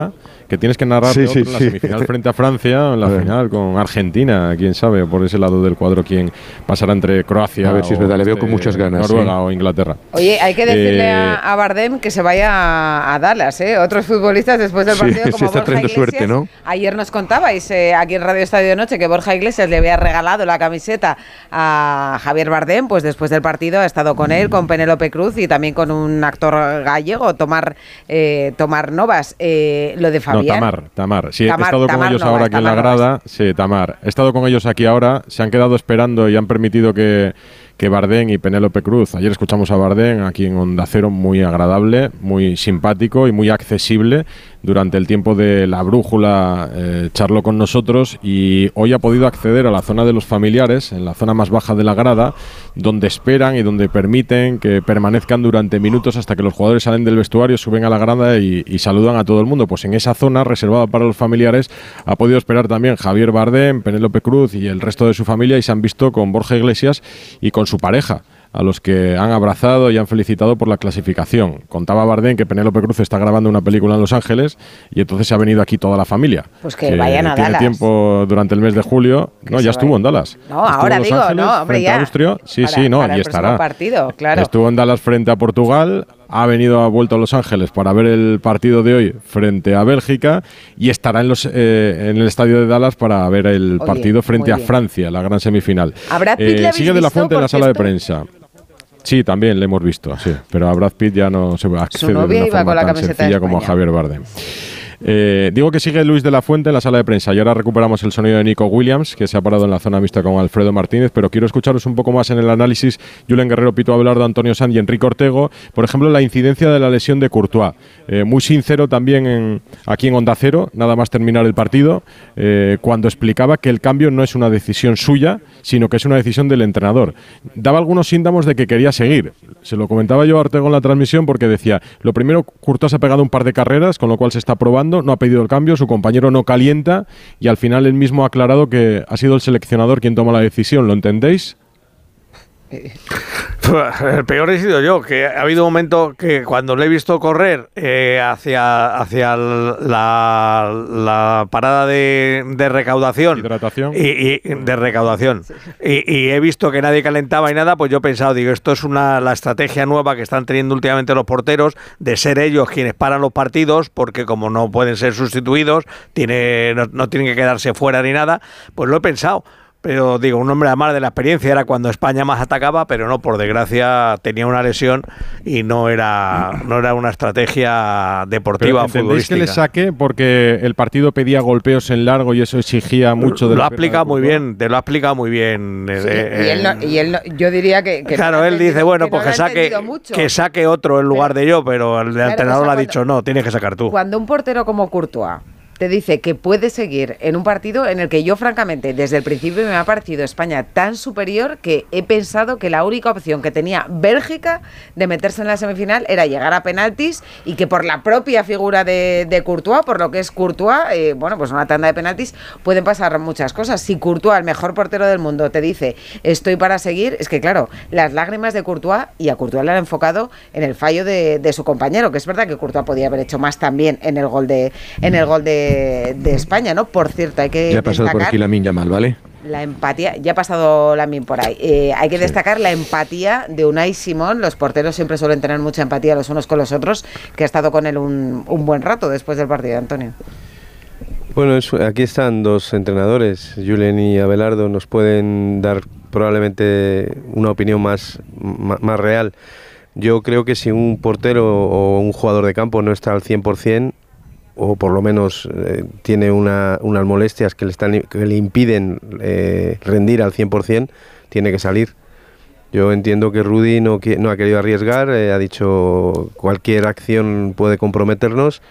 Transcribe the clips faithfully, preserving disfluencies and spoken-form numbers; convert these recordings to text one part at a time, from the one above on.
que tienes que narrar sí, sí, en la sí. semifinal frente a Francia, o en la final con Argentina, quién sabe, por ese lado del cuadro quién pasará entre Croacia, a ver si es verdad, le veo con muchas ganas, Noruega ¿sí? o Inglaterra. Oye, hay que decirle eh, a, a Bardem que se vaya a, a Dallas, ¿eh? Otros futbolistas después del partido, sí, como sí, está Borja Iglesias, suerte, ¿no? Ayer nos contabais eh, aquí en Radio Estadio de Noche que Borja Iglesias le había regalado la camiseta a Javier Bardem, pues después del partido ha estado con él, con Penélope Cruz y también con un actor gallego, Tomar, eh, Tomar Novas. Eh, lo de Fabián... No, Tamar, Tamar. Sí, Tamar, he estado Tamar con ellos Novas, ahora aquí Tamar en la grada. Novas. Sí, Tamar. He estado con ellos aquí ahora. Se han quedado esperando y han permitido que, que Bardem y Penélope Cruz. Ayer escuchamos a Bardem aquí en Onda Cero, muy agradable, muy simpático y muy accesible. Durante el tiempo de la brújula eh, charló con nosotros y hoy ha podido acceder a la zona de los familiares, en la zona más baja de la grada, donde esperan y donde permiten que permanezcan durante minutos hasta que los jugadores salen del vestuario, suben a la grada y, y saludan a todo el mundo. Pues en esa zona reservada para los familiares ha podido esperar también Javier Bardem, Penélope Cruz y el resto de su familia, y se han visto con Borja Iglesias y con su pareja, a los que han abrazado y han felicitado por la clasificación. Contaba Bardem que Penélope Cruz está grabando una película en Los Ángeles y entonces se ha venido aquí toda la familia. Pues que, que vayan a tiene Dallas. tiempo durante el mes de julio. Que no, ya estuvo vaya. en Dallas. No, estuvo ahora en Los digo, Ángeles, no, hombre, frente ya. a Austria. Sí, para, sí, no, para y el estará. Partido, claro. Estuvo en Dallas frente a Portugal, ha venido, ha vuelto a Los Ángeles para ver el partido de hoy frente a Bélgica y estará en, los, eh, en el estadio de Dallas para ver el Oye, partido frente a bien. Francia, la gran semifinal. ¿A Brad Pitt le habéis sigue de la visto, Fuente en por la sala de cierto? prensa. Sí, también le hemos visto, sí, pero a Brad Pitt ya no se accede de novia una iba forma con la tan camiseta de sencilla como a España. Javier Bardem. Eh, digo que sigue Luis de la Fuente en la sala de prensa y ahora recuperamos el sonido de Nico Williams, que se ha parado en la zona mixta con Alfredo Martínez, pero quiero escucharos un poco más en el análisis Julen Guerrero, Pito Abelardo, Antonio Sanz y Enrique Ortego. Por ejemplo, la incidencia de la lesión de Courtois. Eh, muy sincero también en, aquí en Onda Cero, nada más terminar el partido, eh, cuando explicaba que el cambio no es una decisión suya, sino que es una decisión del entrenador. Daba algunos síntomas de que quería seguir. Se lo comentaba yo a Ortego en la transmisión porque decía, lo primero, Courtois ha pegado un par de carreras, con lo cual se está probando, no ha pedido el cambio, su compañero no calienta y al final él mismo ha aclarado que ha sido el seleccionador quien toma la decisión. ¿Lo entendéis? El peor he sido yo, que ha habido un momento que cuando le he visto correr eh, hacia, hacia la, la parada de, de recaudación, hidratación y, y de recaudación y, y he visto que nadie calentaba y nada, pues yo he pensado, digo, esto es una la estrategia nueva que están teniendo últimamente los porteros, de ser ellos quienes paran los partidos, porque como no pueden ser sustituidos, tiene, no, no tienen que quedarse fuera ni nada, pues lo he pensado. Pero digo, un hombre además de la experiencia era cuando España más atacaba, pero no, por desgracia tenía una lesión y no era no era una estrategia deportiva, ¿Entendéis futbolística. que le saque porque el partido pedía golpeos en largo y eso exigía mucho de Lo la ha explicado muy Courtois? bien, te lo ha explicado muy bien. Sí, eh, y él, no, y él no, yo diría que, que claro, no él dice, bueno, pues no que lo ha saque entendido mucho. que saque otro en lugar Pero- de yo, pero el Claro, entrenador o sea, le ha dicho, no, tienes que sacar tú. Cuando un portero como Courtois te dice que puede seguir en un partido en el que yo, francamente, desde el principio me ha parecido España tan superior que he pensado que la única opción que tenía Bélgica de meterse en la semifinal era llegar a penaltis y que por la propia figura de, de Courtois, por lo que es Courtois, eh, bueno, pues una tanda de penaltis pueden pasar muchas cosas. Si Courtois, el mejor portero del mundo, te dice estoy para seguir, es que claro, las lágrimas de Courtois, y a Courtois le han enfocado en el fallo de, de su compañero, que es verdad que Courtois podía haber hecho más también en el gol de, en el gol de de España, ¿no? Por cierto, hay que Ya ha pasado por aquí Lamine Yamal, ¿vale? la empatía, ya ha pasado Lamine por ahí. Eh, hay que Sí. destacar la empatía de Unai Simón. Los porteros siempre suelen tener mucha empatía los unos con los otros, que ha estado con él un, un buen rato después del partido, Antonio. Bueno, es- aquí están dos entrenadores, Julen y Abelardo, nos pueden dar probablemente una opinión más, ma- más real. Yo creo que si un portero o un jugador de campo no está al cien por ciento, o por lo menos eh, tiene una, unas molestias que le, están, que le impiden eh, rendir al cien por ciento, tiene que salir. Yo entiendo que Rudy no, qui- no ha querido arriesgar, eh, ha dicho cualquier acción puede comprometernos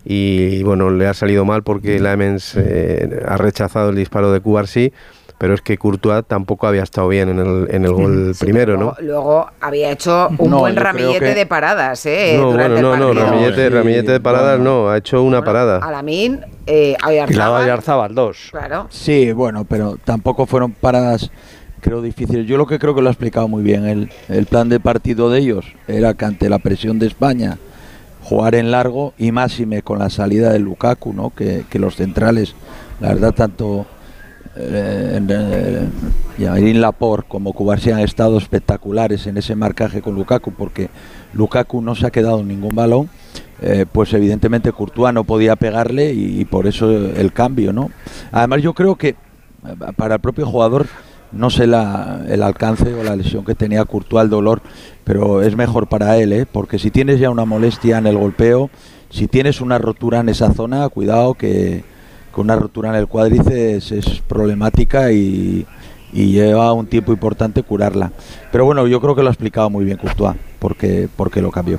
y bueno, le ha salido mal porque Lamens eh, ha rechazado el disparo de Cubarsí, pero es que Courtois tampoco había estado bien en el, en el gol Sí, primero, pero ¿no? luego, luego había hecho un No, buen yo creo ramillete que- de paradas, ¿eh? No, durante bueno, no, el no, partido. ramillete, Sí, ramillete de paradas bueno. no, ha hecho una Bueno, parada. A Lamine, eh, a Y la Oyarzabal, Oyarzabal, dos. claro. Sí, bueno, pero tampoco fueron paradas, creo, difíciles. Yo lo que creo que lo ha explicado muy bien. El, el plan de partido de ellos era que ante la presión de España jugar en largo y máxime con la salida de Lukaku, ¿no? Que, que los centrales, la verdad, tanto eh, eh, Yamín Laporte como Cubarsí han estado espectaculares en ese marcaje con Lukaku, porque Lukaku no se ha quedado en ningún balón. Eh, pues evidentemente Courtois no podía pegarle y, y por eso el cambio, ¿no? Además yo creo que para el propio jugador, no sé la, el alcance o la lesión que tenía Courtois, el dolor, pero es mejor para él, ¿eh? Porque si tienes ya una molestia en el golpeo, si tienes una rotura en esa zona, cuidado que con una rotura en el cuádriceps es, es problemática y, y lleva un tiempo importante curarla. Pero bueno, yo creo que lo ha explicado muy bien Courtois, porque, porque lo cambió.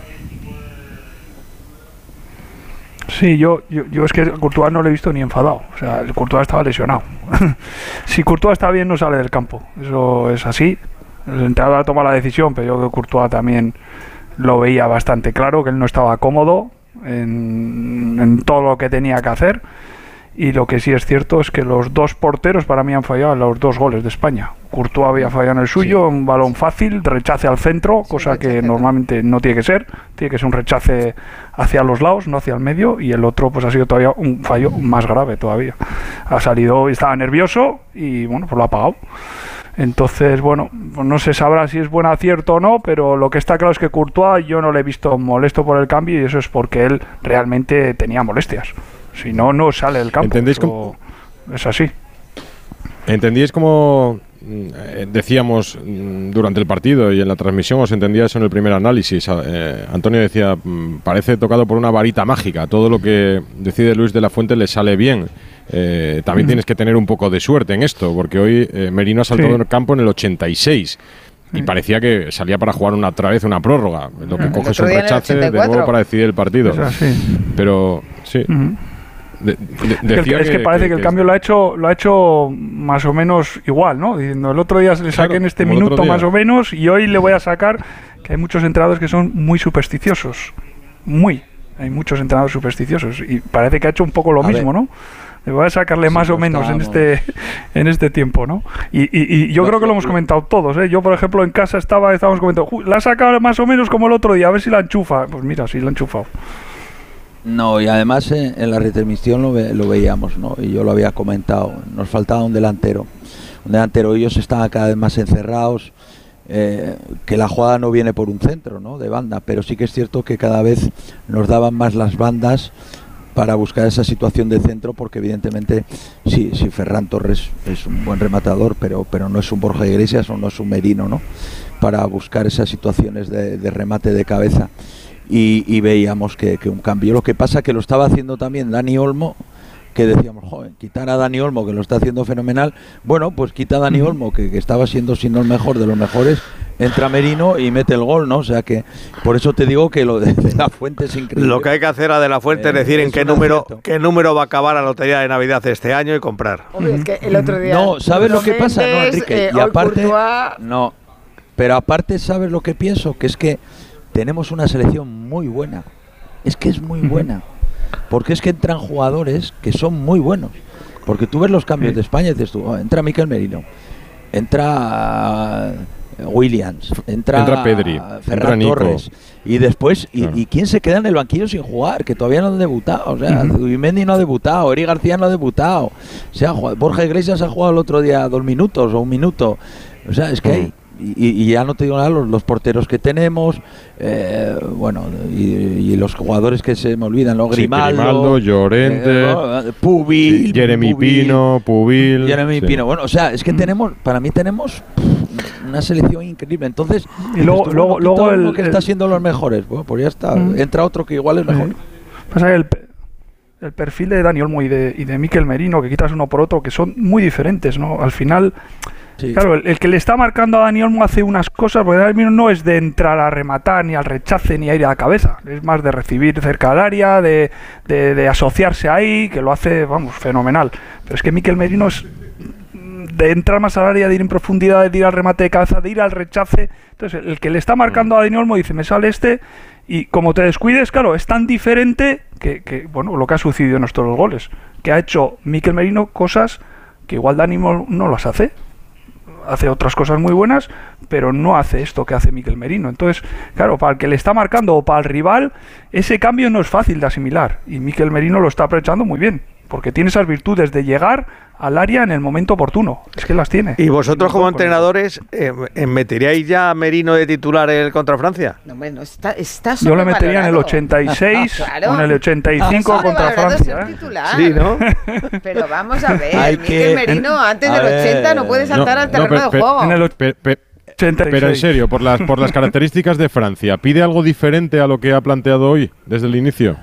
Sí, yo, yo, yo es que a Courtois no lo he visto ni enfadado. O sea, el Courtois estaba lesionado. Si Courtois está bien, no sale del campo. Eso es así. El entrenador toma la decisión, pero yo creo que Courtois también lo veía bastante claro, que él no estaba cómodo en, en todo lo que tenía que hacer. Y lo que sí es cierto es que los dos porteros para mí han fallado en los dos goles de España. Courtois había fallado en el suyo, sí. Un balón fácil, rechace al centro, sí, cosa que normalmente no tiene que ser. Tiene que ser un rechace hacia los lados, no hacia el medio. Y el otro pues ha sido todavía un fallo más grave todavía. Ha salido, estaba nervioso y bueno, pues lo ha pagado. Entonces, bueno, pues no se sabrá si es buen acierto o no, pero lo que está claro es que Courtois yo no le he visto molesto por el cambio y eso es porque él realmente tenía molestias. Si no, no sale del campo. ¿Entendéis cómo? Es así. ¿Entendíais cómo eh, decíamos durante el partido y en la transmisión? ¿Os entendía eso en el primer análisis? Eh, Antonio decía, parece tocado por una varita mágica. Todo lo que decide Luis de la Fuente le sale bien. Eh, también mm. tienes que tener un poco de suerte en esto, porque hoy eh, Merino ha saltado en sí. el campo en el ochenta y seis. Y parecía que salía para jugar una otra vez una prórroga. Lo que coge es un rechace de nuevo para decidir el partido. Es así. Pero sí. Mm-hmm. De, de, es, que, que, es que parece que, que el que cambio lo ha hecho lo ha hecho más o menos igual, ¿no? Diciendo, el otro día le saqué claro, en este minuto más o menos y hoy le voy a sacar, que hay muchos entrenadores que son muy supersticiosos. Muy. Hay muchos entrenadores supersticiosos y parece que ha hecho un poco lo a mismo, ver. ¿no? Le voy a sacarle sí, más o menos en este en este tiempo, ¿no? Y, y, y yo no, creo que lo hemos comentado todos, ¿eh? Yo, por ejemplo, en casa estaba estábamos comentando, la ha sacado más o menos como el otro día, a ver si la enchufa. Pues mira, sí la ha enchufado. No, y además eh, en la retransmisión lo, ve, lo veíamos, ¿no? Y yo lo había comentado, nos faltaba un delantero. Un delantero, ellos estaban cada vez más encerrados, eh, que la jugada no viene por un centro, ¿no? De banda, pero sí que es cierto que cada vez nos daban más las bandas para buscar esa situación de centro, porque evidentemente sí, sí Ferran Torres es un buen rematador, pero, pero no es un Borja Iglesias o no es un Merino, ¿no? Para buscar esas situaciones de, de remate de cabeza. Y, y veíamos que, que un cambio. Lo que pasa que lo estaba haciendo también Dani Olmo, que decíamos, joder, quitar a Dani Olmo, que lo está haciendo fenomenal. Bueno, pues quita a Dani Olmo, que, que estaba siendo, si no el mejor de los mejores, entra Merino y mete el gol, ¿no? O sea que, por eso te digo que lo de, de la Fuente es increíble. Lo que hay que hacer a De la Fuente eh, es decir es en qué número, qué número va a acabar la lotería de Navidad este año y comprar. Hombre, es que el otro día... No, ¿sabes lo que pasa? No, Enrique, eh, y aparte... Courtois... No, pero aparte, ¿sabes lo que pienso? Que es que tenemos una selección muy buena. Es que es muy buena. Porque es que entran jugadores que son muy buenos. Porque tú ves los cambios de España y dices tú, oh, entra Mikel Merino, entra uh, Williams, entra, entra Pedri, Ferran entra Torres. Y después, y, claro. y quién se queda en el banquillo sin jugar, que todavía no han debutado. O sea, Zubimendi no ha debutado, Eric García no ha debutado. Se ha jugado, Borja Iglesias ha jugado el otro día dos minutos o un minuto. O sea, es que hay... Y, y ya no te digo nada, los, los porteros que tenemos, eh, bueno, y, y los jugadores que se me olvidan, ¿no? Grimaldo, sí, Grimaldo Llorente, eh, Pubil, sí, Jeremy Pubil, Pino, Pubil. Jeremy sí. Pino, bueno, o sea, es que tenemos, para mí tenemos una selección increíble. Entonces, y luego, tú, luego, bueno, luego el que el, está siendo los mejores, bueno, pues ya está, mm. entra otro que igual es mejor. Pasa que el, el perfil de Dani Olmo y de, y de Mikel Merino, que quitas uno por otro, que son muy diferentes, ¿no? Al final... Sí. Claro, el, el que le está marcando a Dani Olmo hace unas cosas, porque Dani Olmo no es de entrar a rematar, ni al rechace, ni a ir a la cabeza. Es más de recibir cerca del área, de, de, de asociarse ahí, que lo hace, vamos, fenomenal. Pero es que Mikel Merino es de entrar más al área, de ir en profundidad, de ir al remate de cabeza, de ir al rechace. Entonces, el que le está marcando a Dani Olmo dice, me sale este, y como te descuides, claro, es tan diferente que, que bueno, lo que ha sucedido en estos dos goles, que ha hecho Mikel Merino cosas que igual Dani Olmo no las hace. hace otras cosas muy buenas, pero no hace esto que hace Mikel Merino. Entonces, claro, para el que le está marcando o para el rival, ese cambio no es fácil de asimilar. Y Mikel Merino lo está aprovechando muy bien, porque tiene esas virtudes de llegar al área en el momento oportuno. Es que las tiene. ¿Y vosotros como entrenadores eh, meteríais ya a Merino de titular el contra Francia? No, bueno, está, está Yo le metería en el ochenta y seis claro. o en el ochenta y cinco contra Francia. ¿eh? Sí, ¿no? Pero vamos a ver, Hay Mikel que... Merino antes del ochenta no puede saltar no, al terreno no, pe, de juego. En el pe, pe, Pero en serio, por las, por las características de Francia, ¿pide algo diferente a lo que ha planteado hoy desde el inicio?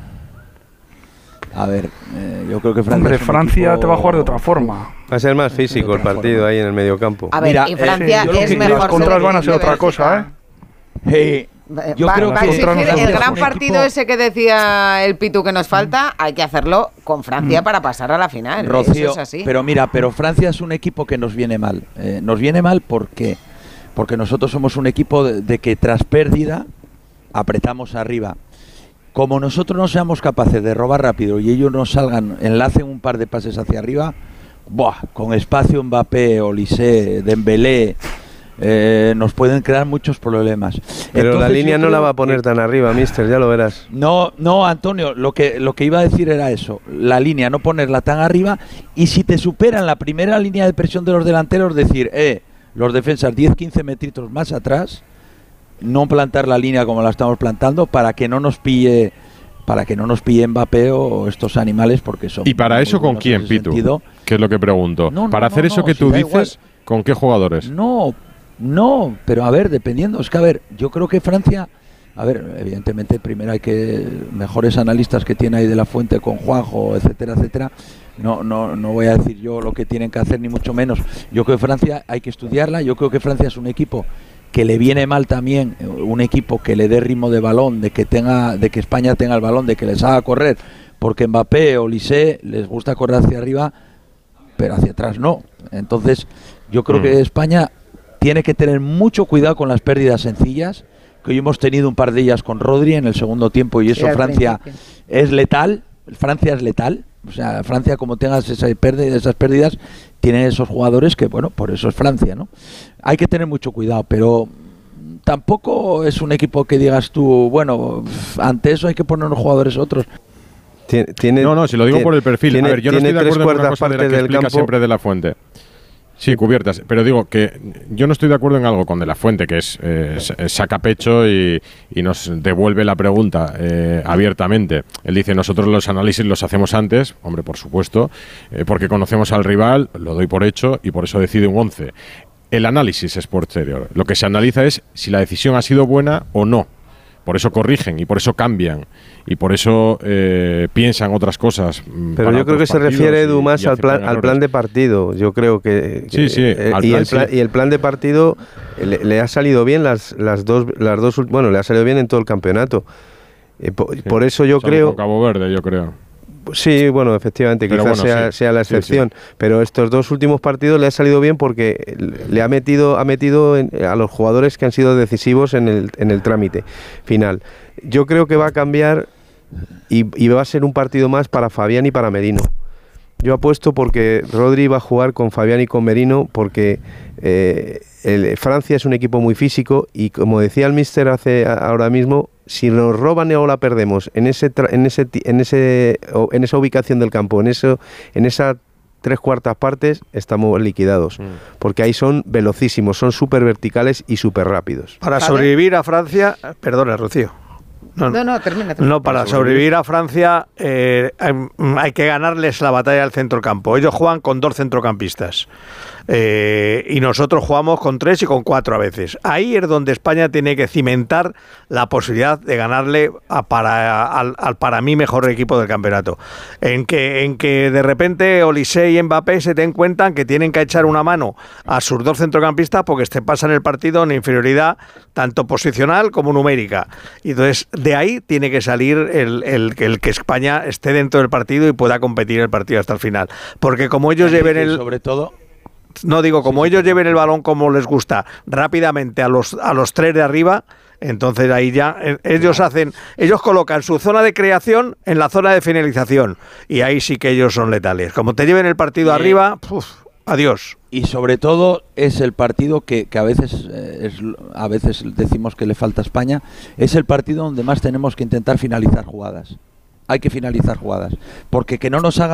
A ver, eh, yo creo que Francia. Hombre, es un Francia equipo... te va a jugar de otra forma. Va a ser más físico el partido forma. ahí en el mediocampo. A ver, Mira, y Francia eh, es mejor. Las contras van a ser otra cosa, ¿eh? Hey, yo va, creo va que a exigir el gran partido equipo... ese que decía el Pitu que nos falta, hay que hacerlo con Francia mm. para pasar a la final. Rocío, Eso es así. Pero mira, pero Francia es un equipo que nos viene mal. Eh, nos viene mal porque, porque nosotros somos un equipo de, de que tras pérdida apretamos arriba. Como nosotros no seamos capaces de robar rápido y ellos nos salgan, enlacen un par de pases hacia arriba, ¡buah! Con espacio Mbappé, Olise, Dembélé, eh, nos pueden crear muchos problemas. Pero Entonces, la línea no la va a poner tan arriba, mister, ya lo verás. No, no, Antonio, lo que, lo que iba a decir era eso, la línea, no ponerla tan arriba, y si te superan la primera línea de presión de los delanteros, decir, eh, los defensas diez quince metritos más atrás, no plantar la línea como la estamos plantando para que no nos pille para que no nos pille Mbappé o estos animales, porque son. ¿Y para eso con quién, Pitu? Sentido. ¿Qué es lo que pregunto? No, no, para hacer no, eso no, que tú si dices, igual. ¿Con qué jugadores? No, no, pero a ver, dependiendo. Es que a ver, yo creo que Francia, a ver, evidentemente primero hay que mejores analistas que tiene ahí de la Fuente con Juanjo, etcétera, etcétera. No, no, no voy a decir yo lo que tienen que hacer ni mucho menos. Yo creo que Francia hay que estudiarla. Yo creo que Francia es un equipo que le viene mal también, un equipo que le dé ritmo de balón, de que tenga, de que España tenga el balón, de que les haga correr, porque Mbappé o Olise les gusta correr hacia arriba, pero hacia atrás no. Entonces, yo creo mm. que España tiene que tener mucho cuidado con las pérdidas sencillas, que hoy hemos tenido un par de ellas con Rodri en el segundo tiempo, y eso sí, Francia principio. es letal, Francia es letal. O sea, Francia, como tengas esa pérdida, esas pérdidas, tiene esos jugadores que, bueno, por eso es Francia, ¿no? Hay que tener mucho cuidado, pero tampoco es un equipo que digas tú, bueno, ante eso hay que poner unos jugadores otros. Tiene, no, no, si lo digo tiene, por el perfil. Tiene, a ver, yo no estoy de acuerdo con una cosa de la que explica campo. siempre De La Fuente. Sí, cubiertas, pero digo que yo no estoy de acuerdo en algo con De La Fuente, que es eh, saca pecho y, y nos devuelve la pregunta eh, abiertamente. Él dice, nosotros los análisis los hacemos antes, hombre, por supuesto, eh, porque conocemos al rival, lo doy por hecho y por eso decide un once. El análisis es posterior. Lo que se analiza es si la decisión ha sido buena o no. Por eso corrigen y por eso cambian y por eso eh, piensan otras cosas. Pero yo creo que se refiere, Edu, más al plan, al plan de partido. Yo creo que, que sí, sí, eh, al y, plan, el plan, sí. y el plan de partido le, le ha salido bien las las dos las dos bueno le ha salido bien en todo el campeonato. Eh, por, sí. por eso yo Solo creo. Con Cabo Verde, yo creo. Sí, bueno, efectivamente, pero quizás bueno, sea, sí. sea la excepción, sí, sí. pero estos dos últimos partidos le ha salido bien porque le ha metido, ha metido en, a los jugadores que han sido decisivos en el, en el trámite final. Yo creo que va a cambiar y, y va a ser un partido más para Fabián y para Merino. Yo apuesto porque Rodri va a jugar con Fabián y con Merino porque eh, el, Francia es un equipo muy físico y como decía el míster hace ahora mismo, si nos roban o la perdemos en ese en ese en ese en esa ubicación del campo, en eso en esa tres cuartas partes estamos liquidados, mm. porque ahí son velocísimos, son súper verticales y súper rápidos. Para ¿Vale? sobrevivir a Francia, perdona, Rocío. No, no, no, termina, termina. No, para sobrevivir a Francia eh, hay, hay que ganarles la batalla al centrocampo. Ellos juegan con dos centrocampistas. Eh, y nosotros jugamos con tres y con cuatro a veces. Ahí es donde España tiene que cimentar la posibilidad de ganarle a para, al, al para mí mejor equipo del campeonato. En que, en que de repente Olise y Mbappé se den cuenta que tienen que echar una mano a sus dos centrocampistas porque se pasan el partido en inferioridad tanto posicional como numérica. Y entonces de ahí tiene que salir el, el, el que España esté dentro del partido y pueda competir el partido hasta el final. Porque como ellos lleven el... Sobre todo... No digo, como ellos lleven el balón como les gusta rápidamente a los a los tres de arriba, entonces ahí ya eh, ellos hacen, ellos colocan su zona de creación en la zona de finalización y ahí sí que ellos son letales. Como te lleven el partido y, arriba, puf, adiós. y sobre todo es el partido que, que a veces eh, es, a veces decimos que le falta a España, es el partido donde más tenemos que intentar finalizar jugadas. Hay que finalizar jugadas, porque que no nos haga